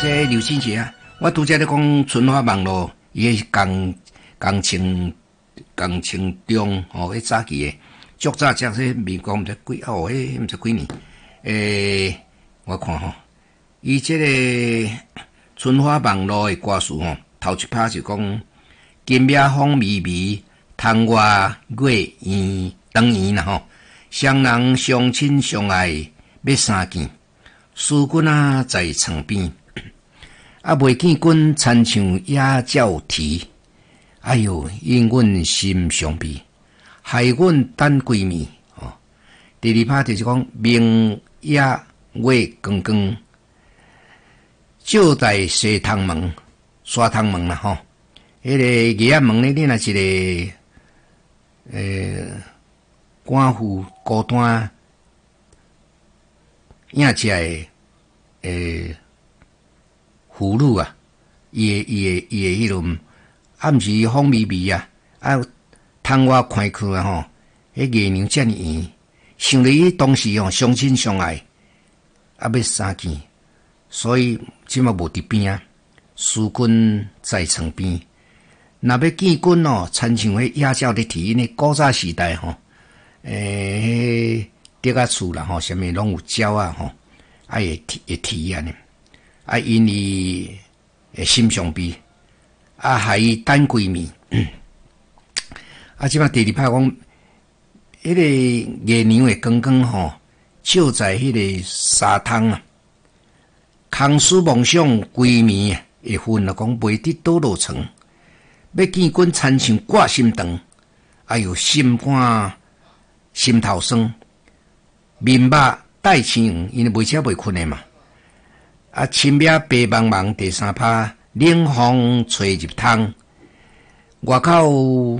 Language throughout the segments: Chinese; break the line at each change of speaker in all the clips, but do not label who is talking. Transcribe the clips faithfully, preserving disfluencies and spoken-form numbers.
这刘新杰啊，我拄则咧讲春花网络，伊是工工程工程中哦，迄早期诶，足早即说民国毋知几哦，迄毋知几年诶，我看吼，伊即个春花网络诶歌词吼，头一拍就讲金夜风微微，窗外月圆灯圆啦吼，双人相亲相爱要相见，思君啊在床边。啊，未见君亲像野鸟啼，哎哟，因阮心伤悲，害阮等几暝哦。第二拍就是讲明夜月光光，照在西窗门、沙窗门啦吼。迄、那个叶仔门咧，你若一个诶寡妇孤单影只诶诶。妇女啊，伊诶伊诶伊诶迄种暗时风微微啊，啊，窗外看去啊吼，迄月亮遮尔圆，想着伊当时吼相亲相爱，啊要相见，所以即马无伫边啊，思君在床边。若要见君哦，亲像迄野鸟咧啼，因为古早时代吼，诶，迄伫啊厝啦吼，啥物拢有鸟啊吼，啊会啼会啼安尼。啊，因伊诶心伤悲，啊，害伊等几暝。啊，即摆第二拍讲，迄、那个月亮诶光光吼，照在迄个沙滩啊，空思梦想几暝啊，会昏啊，讲袂得倒落床，要见君亲像挂心肠，哎哟，心肝心头酸，面目带青黄，因为袂车袂困诶嘛。啊，深夜白茫茫，第三拍冷风吹入窗，外口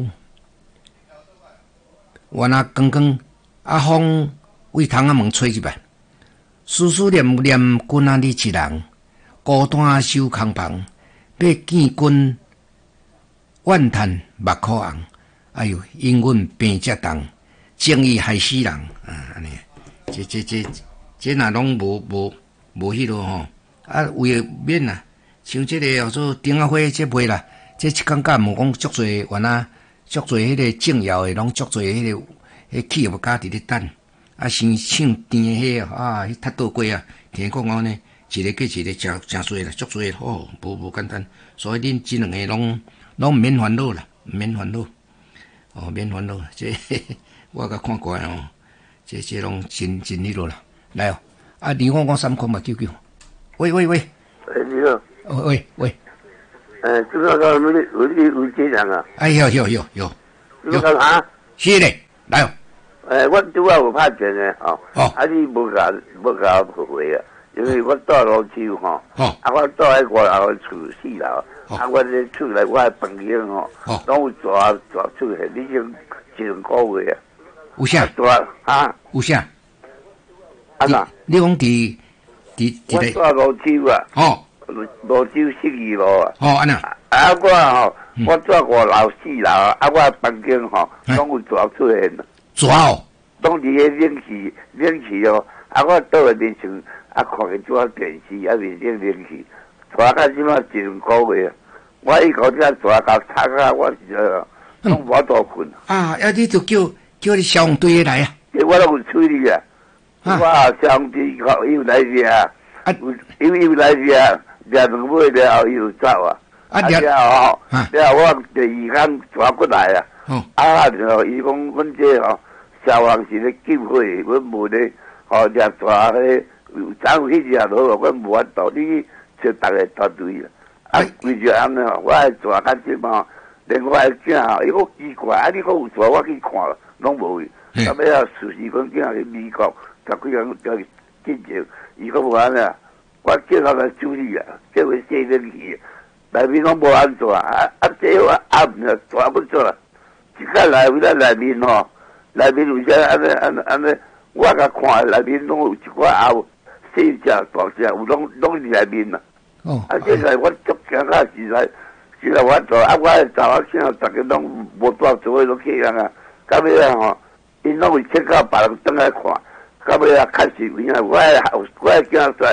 原来光光，啊风为窗仔门吹入来，思思念念君啊，你一人孤单守空房，要见君怨叹目眶红，哎哟，因阮病则重，情义害死人啊！安尼，这这这这若拢无无无迄落吼。啊，为免啊，像即、这个叫做丁仔花这卖啦，这一讲讲无讲足侪原啊，足侪迄个政要诶，拢足侪迄个迄企业家伫咧等，啊，先唱甜诶迄啊，迄踢倒过啊，听讲讲呢，一个过一个真真侪啦，足侪哦，无无简单，所以恁即两个拢拢毋免烦恼啦，毋免烦恼，哦，免烦恼，这我甲看过哦，这这拢真真迄落啦，来哦，啊，你我讲三空嘛，救救。喂喂喂，
哎，你好。
喂喂，
呃，这个个有你有你有这样啊？
哎有有有有，
有干啥？
是嘞，来哦。
诶，我拄啊有拍电诶，吼。
哦。
啊，你无甲无甲我回啊？因为我住老厝吼。
哦。
啊，我住喺外楼厝四楼，啊，我这厝内我诶房间吼，拢有抓抓出来，你就一两个月啊。
有啥？
抓啊？
有啥？
啊哪？
你讲伫？
我住老州啊，
哦，
老州十二路啊，
哦，安那，
啊我吼，我住五楼四楼，啊我房间吼，拢有抓出来，
抓哦，
拢伫个冷气冷气哦，啊我倒来面床，啊看个抓电视，啊面顶冷气，抓到即马一两个月，我一口只抓到擦啊，我是拢无多困。
啊，要你就叫叫你消防队来啊，
我都有催你啊。我消防队又来食，啊，又又来食，食两尾了后又走啊。啊，了后，了我第二天抓过来啊。啊，就伊讲，阮这吼消防是咧救火，阮无咧，吼只抓迄，早有去食落，阮无法度，你找逐个团队啦。啊，为着安尼吼，我爱抓较即嘛，连我诶囝吼，伊讲奇怪，啊，你讲有抓，我去看，拢无去。啊，尾啊，事实讲囝去美国。十几人叫进前，伊讲无安啊，我叫他来处理啊，叫佢卸冷气，内面拢无安做啊，啊这我暗啊抓不做啦，即个内面咧内面吼，内面有些安尼安尼安尼，我甲看内面拢有一寡后小只大只，有拢拢伫内面啦。哦。啊，这个我足惊啊，实在实在我做啊，我查某囝逐个拢无带做伙拢去人啊，到尾啊吼，因拢会切到别人转来看。到尾啊，确实有影，我我囝仔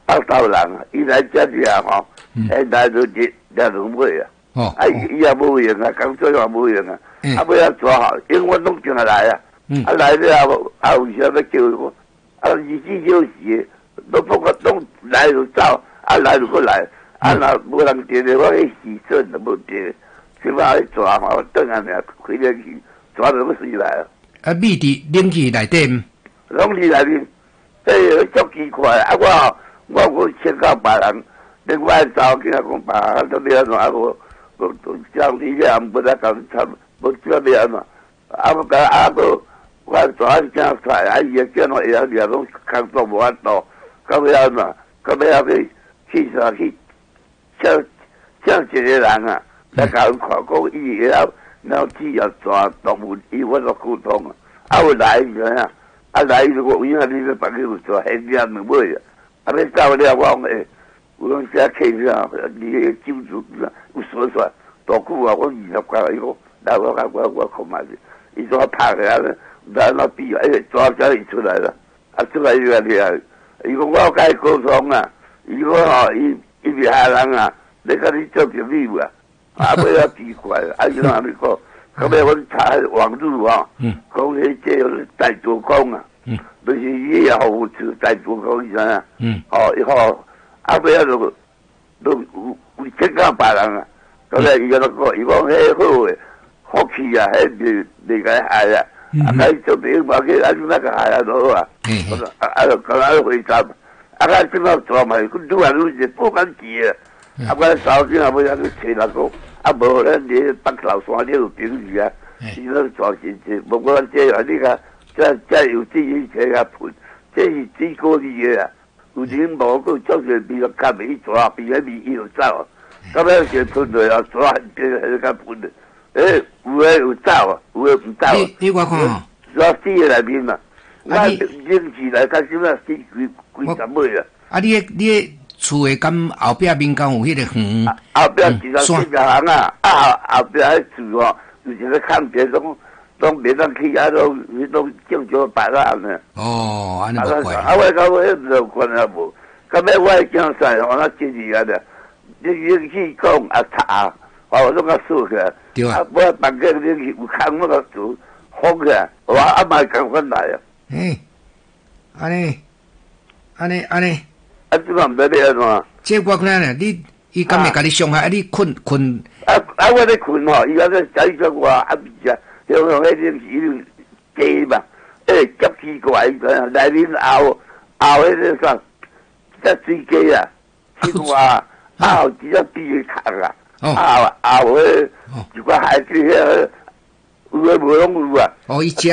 二道人啊，伊来遮里啊吼，哎来就日日两尾啊，哦，啊伊也无用啊，工作也无用啊，啊要要抓好，因为我拢进来啊，啊来了后啊有啥要叫我，啊二十四小时，都不过拢来就走，啊来就过来，啊若无人电的我去洗顺都无电，起码去抓嘛，等下面开了去抓到要死来啊。
啊，米伫冷气内底，
冷气内面，这足奇怪啊！我我我请教别人，另外找去讲别人都没安怎啊！我我讲你这样不得讲差，不知道没安怎。啊我讲啊我我昨天讲出来，啊伊也叫我也也拢工作无法度，到尾安怎？到尾要去去啥去？叫叫一个人啊，来甲伊看讲伊要。然后只要抓动物，伊我都沟通啊。啊，我来个啊，啊来如果因为你要把佢做黑点两尾啊，啊要走了我讲诶，我讲写客上，你个酒主有说说，多久啊？我二十块了，伊讲，来我我我我看嘛是，伊说拍个啊，然后比诶抓家伊出来了，啊出来以后你啊，伊讲我甲伊沟通啊，伊讲吼，伊伊是害人啊，你甲你做朋友啊。啊，不要奇怪了，啊，伊那咪讲，后尾我查网路啊，讲迄这个大主公啊，就是伊也好处大主公是啥？哦，以后啊，不要就都有有请教别人啊，后来伊个讲，伊讲迄好诶，福气啊，迄未未该害啊，啊，该做朋友嘛，去啊，你那个害啊都好啊，啊啊，刚刚回答，啊，个怎么做嘛？佢愈来愈是不敢急啊，啊，我手机啊，不要去找人讲。啊，无咱你北头山你有朋友啊，伊拢抓真济，无我这啊，你看这这有自己车啊喷，这是水果里的啊，有人无个做些比较较袂去抓，比较味伊就走，到尾就喷落啊，抓变还是较喷的，诶，有诶有走啊，有诶唔走啊。
你你我看哦，
抓死内面嘛，我冷起来，到现在死几几十尾啊。
啊，你你。厝诶，敢后壁面敢有迄个园？
后壁其实四十行啊，啊后壁迄厝哦，就是咧看别种，拢别当去啊，拢拢种咗白烂呢。
哦，安尼无怪。
啊，我讲我迄就关啊无，咁尾我讲晒，我那建议啊的，你你去讲啊查，我拢甲数起来。
对啊。
啊，我办个你有空我个做封起来，我阿妈赶快来啊。
诶，安尼，安尼，安尼。
啊，即个唔得你安怎？
这我看咧，你伊敢会甲你伤害？啊，你困困？
啊啊，我咧困吼，伊讲咧仔叫我啊，唔食，用用迄种鱼鸡嘛，诶，极奇怪个，内面熬熬迄个啥，只水鸡啊，青蛙，熬只只比壳啊，熬熬迄一块海蛎，有诶无拢有啊。
哦，伊食。